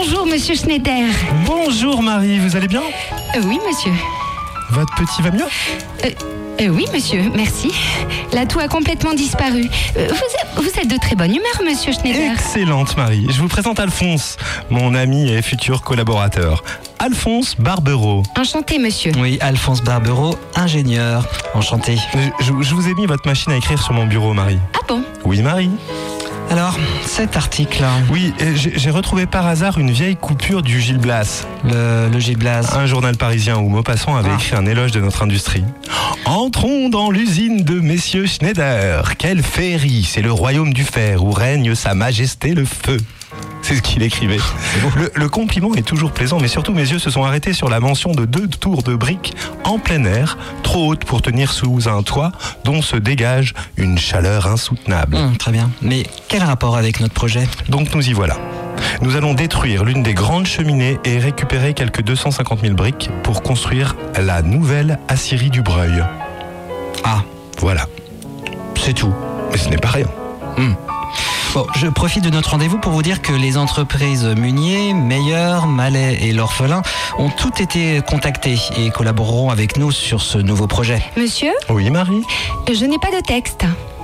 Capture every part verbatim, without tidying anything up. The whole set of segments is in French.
Bonjour, monsieur Schneider. Bonjour Marie, vous allez bien? Euh, oui, monsieur. Votre petit va mieux? euh, euh, Oui, monsieur, merci. La toux a complètement disparu. Euh, vous, êtes, vous êtes de très bonne humeur, monsieur Schneider. Excellente Marie. Je vous présente Alphonse, mon ami et futur collaborateur. Alphonse Barbereau. Enchanté, monsieur. Oui, Alphonse Barbereau, ingénieur. Enchanté. Je, je- je vous ai mis votre machine à écrire sur mon bureau, Marie. Ah bon? Oui, Marie. Alors, cet article, Oui, euh, j'ai j'ai retrouvé par hasard une vieille coupure du Gil Blas, le, le Gil Blas. un journal parisien où Maupassant avait Ah. écrit un éloge de notre industrie. Entrons dans l'usine de messieurs Schneider. Quelle féerie, c'est le royaume du fer où règne sa majesté le feu. C'est ce qu'il écrivait. Le, le compliment est toujours plaisant, mais surtout mes yeux se sont arrêtés sur la mention de deux tours de briques en plein air, trop hautes pour tenir sous un toit, dont se dégage une chaleur insoutenable. Hum, très bien. Mais quel rapport avec notre projet? Donc nous y voilà. Nous allons détruire l'une des grandes cheminées et récupérer quelques deux cent cinquante mille briques pour construire la nouvelle Assyrie du Breuil. Ah, Voilà. c'est tout. Mais ce n'est pas rien. Hum. Bon, je profite de notre rendez-vous pour vous dire que les entreprises Munier, Meyer, Mallet et l'Orphelin ont toutes été contactées et collaboreront avec nous sur ce nouveau projet. Monsieur, Oui, Marie? je n'ai pas de texte.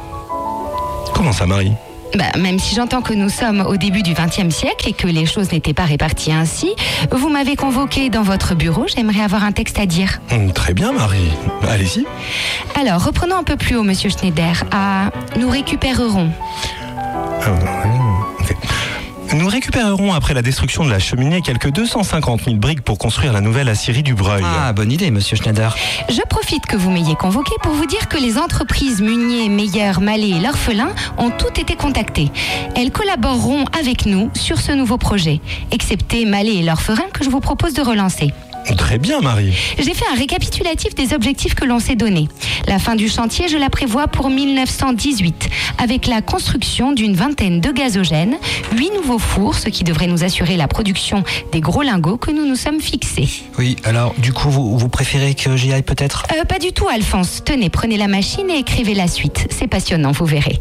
Comment ça, Marie? Bah, même si j'entends que nous sommes au début du vingtième siècle et que les choses n'étaient pas réparties ainsi, vous m'avez convoqué dans votre bureau, j'aimerais avoir un texte à dire. Hum, Très bien, Marie. Allez-y. Alors, reprenons un peu plus haut, monsieur Schneider, à « Nous récupérerons ». Ah, ok. Nous récupérerons après la destruction de la cheminée quelques deux cent cinquante mille briques pour construire la nouvelle Assyrie du Breuil. Ah, bonne idée, monsieur Schneider. Je profite que vous m'ayez convoqué pour vous dire que les entreprises Munier, Meyer, Mallet et l'Orphelin ont toutes été contactées. Elles collaboreront avec nous sur ce nouveau projet, excepté Mallet et l'Orphelin que je vous propose de relancer. Très bien, Marie. J'ai fait un récapitulatif des objectifs que l'on s'est donnés. La fin du chantier, je la prévois pour mille neuf cent dix-huit, avec la construction d'une vingtaine de gazogènes, huit nouveaux fours, ce qui devrait nous assurer la production des gros lingots que nous nous sommes fixés. Oui, alors, du coup, vous, vous préférez que j'y aille peut-être? Euh, pas du tout, Alphonse. Tenez, prenez la machine et écrivez la suite. C'est passionnant, vous verrez.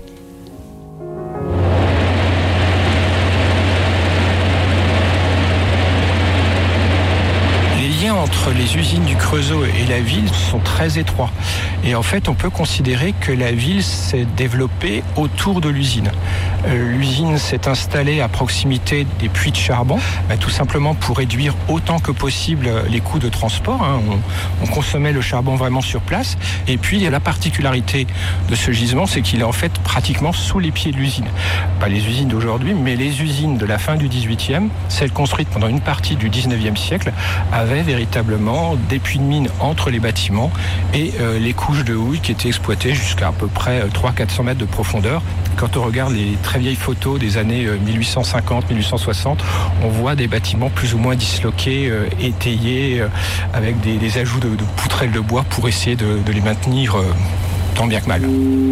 Les liens entre les usines du Creusot et la ville sont très étroits. Et en fait, on peut considérer que la ville s'est développée autour de l'usine. Euh, L'usine s'est installée à proximité des puits de charbon, bah, tout simplement pour réduire autant que possible les coûts de transport. Hein. On, on consommait le charbon vraiment sur place. Et puis, la particularité de ce gisement, c'est qu'il est en fait pratiquement sous les pieds de l'usine. Pas les usines d'aujourd'hui, mais les usines de la fin du dix-huitième, celles construites pendant une partie du dix-neuvième siècle, avaient véritablement des puits de mine entre les bâtiments et euh, les couches de houille qui étaient exploitées jusqu'à à peu près trois cents à quatre cents mètres de profondeur. Quand on regarde les très vieilles photos des années mille huit cent cinquante mille huit cent soixante, on voit des bâtiments plus ou moins disloqués, euh, étayés, euh, avec des, des ajouts de, de poutrelles de bois pour essayer de, de les maintenir euh, tant bien que mal.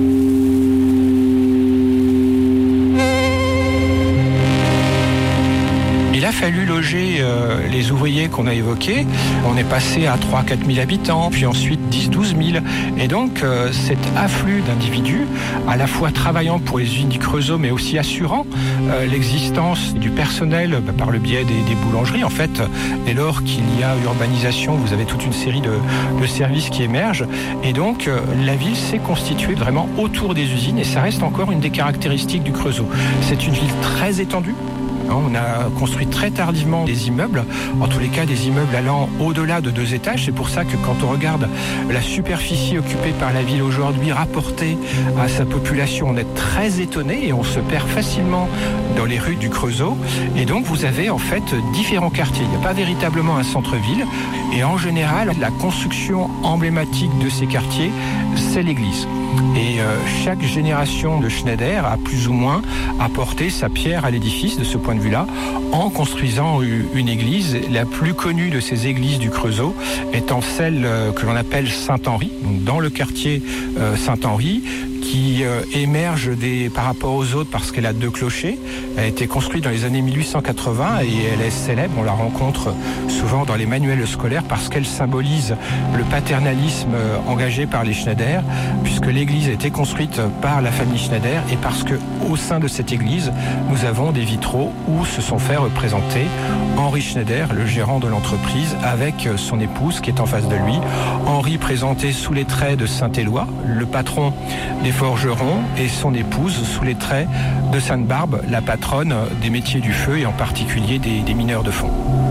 Il a fallu loger euh, les ouvriers qu'on a évoqués. On est passé à trois à quatre mille habitants, puis ensuite dix à douze mille. Et donc, euh, cet afflux d'individus, à la fois travaillant pour les usines du Creusot, mais aussi assurant euh, l'existence du personnel bah, par le biais des, des boulangeries. En fait, dès lors qu'il y a urbanisation, vous avez toute une série de, de services qui émergent. Et donc, euh, la ville s'est constituée vraiment autour des usines, et ça reste encore une des caractéristiques du Creusot. C'est une ville très étendue. On a construit très tardivement des immeubles, en tous les cas des immeubles allant au-delà de deux étages. C'est pour ça que quand on regarde la superficie occupée par la ville aujourd'hui rapportée à sa population, on est très étonné et on se perd facilement dans les rues du Creusot. Et donc vous avez en fait différents quartiers. Il n'y a pas véritablement un centre-ville. Et en général, la construction emblématique de ces quartiers, c'est l'église. Et euh, chaque génération de Schneider a plus ou moins apporté sa pierre à l'édifice de ce point de vue-là, en construisant une église. La plus connue de ces églises du Creusot étant celle que l'on appelle Saint-Henri, donc dans le quartier euh, Saint-Henri, qui euh, émerge des, par rapport aux autres parce qu'elle a deux clochers. Elle a été construite dans les années mille huit cent quatre-vingts et elle est célèbre. On la rencontre souvent dans les manuels scolaires parce qu'elle symbolise le paternalisme euh, engagé par les Schneider, puisque l'église a été construite par la famille Schneider et parce que au sein de cette église, nous avons des vitraux où se sont fait représenter Henri Schneider, le gérant de l'entreprise, avec son épouse qui est en face de lui. Henri présenté sous les traits de Saint-Éloi, le patron des forgerons, et son épouse sous les traits de Sainte-Barbe, la patronne des métiers du feu et en particulier des, des mineurs de fond.